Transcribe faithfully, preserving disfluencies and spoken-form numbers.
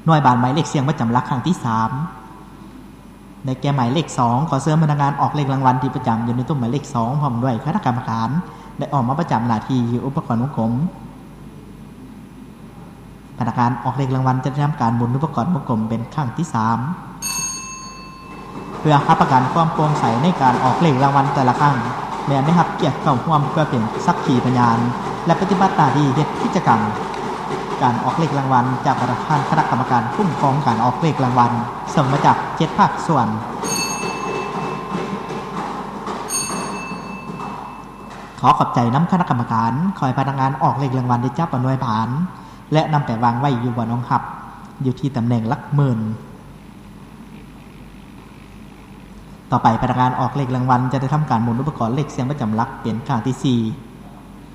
หน่วยบานหมายเลขเสียงประจำหลักครั้งที่สามได้แก่หมายเลขสองขอเสริมพนักงานออกเลขรางวัลที่ประจำอยู่ในตู้หมายเลขสองพร้อมด้วยคณะกรรมการได้ออกมาประจำหน้าที่อยู่อุปกรณ์วงกลมพนักงานออกเลขรางวัลจะทำการหมุนอุปกรณ์วงกลมเป็นครั้งที่สามเพื่อรับประกันความโปร่งใสในการออกเลขรางวัลแต่ละครั้งและได้รับเกียรติเข้าร่วมเพื่อเป็นสักขีพยานและปฏิบัติหน้าที่เฮ็ดกิจกรรมการออกเลขรางวัลจากประธานคณะกรรมการคุ้มครองการออกเลขรางวัลส่งมาจากเจ็ดภาคส่วนขอขอบใจน้ำคณะกรรมการคอยพนักงานออกเลขรางวัลได้จับหน่วยผ่านและนำไปวางไว้อยู่บนห้องหับอยู่ที่ตำแหน่งหลักหมื่นต่อไปพนักงานออกเลขรางวัลจะได้ทำการหมุนอุปกรณ์เลขเสียงประจำหลักเป็นครั้งที่สี่